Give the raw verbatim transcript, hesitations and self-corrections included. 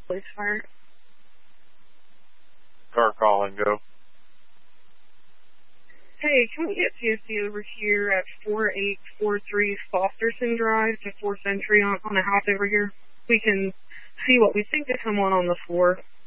Police fire. Car calling, go. Hey, can we get T S C over here at four eight four three Fosterson Drive to fourth Century on, on a house over here? We can see what we think is someone on the floor.